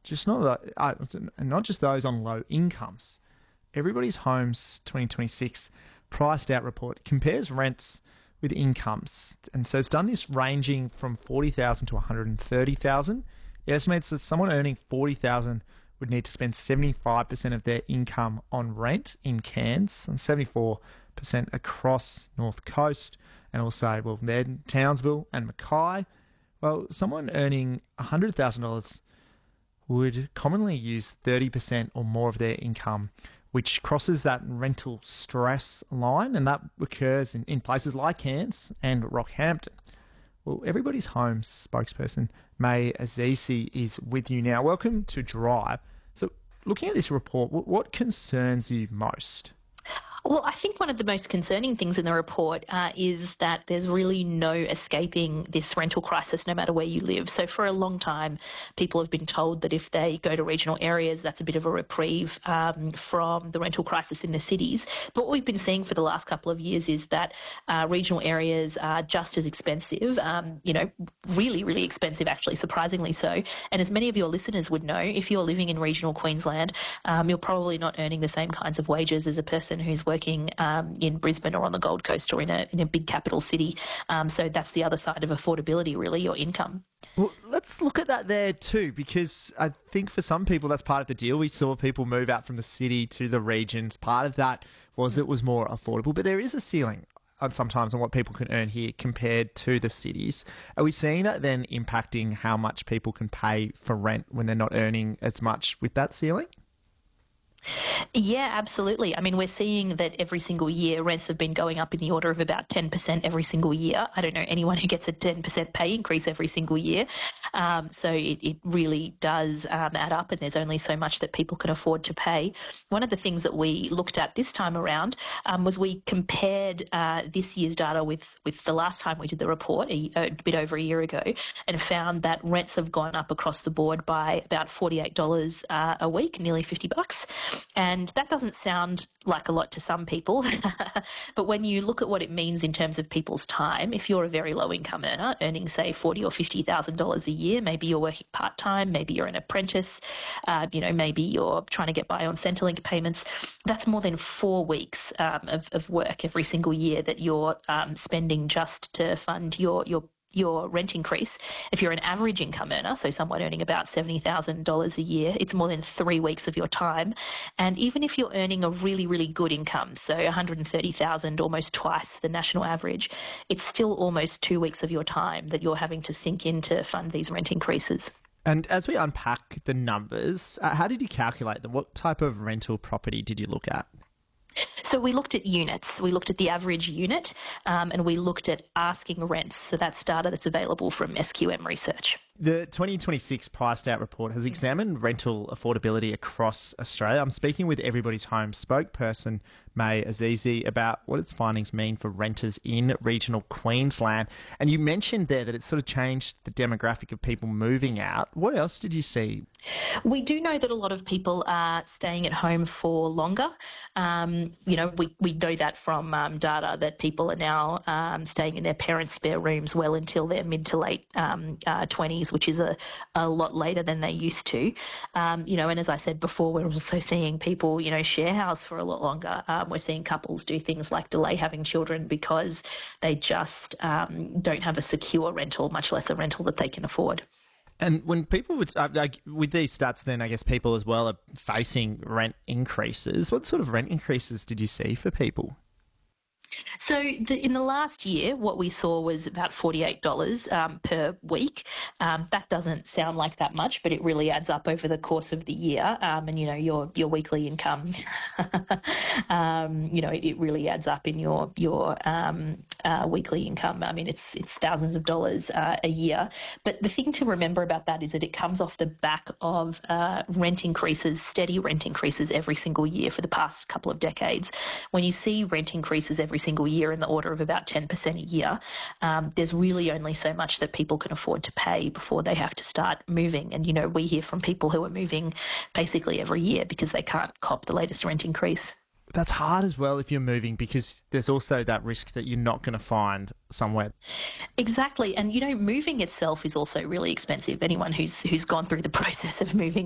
just not just those on low incomes. Everybody's Homes 2026 priced out report compares rents with incomes, and so it's done this ranging from 40,000 to 130,000. It estimates that someone earning 40,000 would need to spend 75% of their income on rent in Cairns and 74% across North Coast, and also, well, then Townsville and Mackay. Well, someone earning $100,000 would commonly use 30% or more of their income, which crosses that rental stress line, and that occurs in places like Cairns and Rockhampton. Well, Everybody's Homes spokesperson May Azizi is with you now. Welcome to Drive. So, looking at this report, what concerns you most? Well, I think one of the most concerning things in the report is that there's really no escaping this rental crisis no matter where you live. So for a long time, people have been told that if they go to regional areas, that's a bit of a reprieve from the rental crisis in the cities. But what we've been seeing for the last couple of years is that regional areas are just as expensive, really, really expensive, actually, surprisingly so. And as many of your listeners would know, if you're living in regional Queensland, you're probably not earning the same kinds of wages as a person who's working in Brisbane or on the Gold Coast or in a big capital city. So that's the other side of affordability, really, your income. Well, let's look at that there too, because I think for some people that's part of the deal. We saw people move out from the city to the regions. Part of that was it was more affordable, but there is a ceiling sometimes on what people can earn here compared to the cities. Are we seeing that then impacting how much people can pay for rent when they're not earning as much with that ceiling? Yeah, absolutely. I mean, we're seeing that every single year rents have been going up in the order of about 10% every single year. I don't know anyone who gets a 10% pay increase every single year. So it really does add up, and there's only so much that people can afford to pay. One of the things that we looked at this time around was we compared this year's data with the last time we did the report, a bit over a year ago, and found that rents have gone up across the board by about $48 a week, nearly $50. And that doesn't sound like a lot to some people, but when you look at what it means in terms of people's time, if you're a very low income earner earning, say, $40,000 or $50,000 a year, maybe you're working part time, maybe you're an apprentice, maybe you're trying to get by on Centrelink payments. That's more than 4 weeks of work every single year that you're spending just to fund your rent increase. If you're an average income earner, so someone earning about $70,000 a year, it's more than 3 weeks of your time. And even if you're earning a really, really good income, so $130,000, almost twice the national average, it's still almost 2 weeks of your time that you're having to sink in to fund these rent increases. And as we unpack the numbers, how did you calculate them? What type of rental property did you look at? So we looked at units. We looked at the average unit, and we looked at asking rents. So that's data that's available from SQM Research. The 2026 priced out report has examined rental affordability across Australia. I'm speaking with Everybody's Homes spokesperson May Azizi about what its findings mean for renters in regional Queensland. And you mentioned there that it sort of changed the demographic of people moving out. What else did you see? We do know that a lot of people are staying at home for longer. We know that from data that people are now staying in their parents' spare rooms well until their mid to late 20s, which is a lot later than they used to. And as I said before, we're also seeing people, share house for a lot longer. We're seeing couples do things like delay having children because they just don't have a secure rental, much less a rental that they can afford. And when people would, with these stats, then I guess people as well are facing rent increases. What sort of rent increases did you see for people? So in the last year, what we saw was about $48 per week. That doesn't sound like that much, but it really adds up over the course of the year. And your weekly income, it really adds up in your weekly income. I mean, it's thousands of dollars a year. But the thing to remember about that is that it comes off the back of rent increases, steady rent increases every single year for the past couple of decades. When you see rent increases every single year in the order of about 10% a year, there's really only so much that people can afford to pay before they have to start moving. And, we hear from people who are moving basically every year because they can't cop the latest rent increase. That's hard as well if you're moving, because there's also that risk that you're not going to find somewhere. Exactly. And, moving itself is also really expensive. Anyone who's gone through the process of moving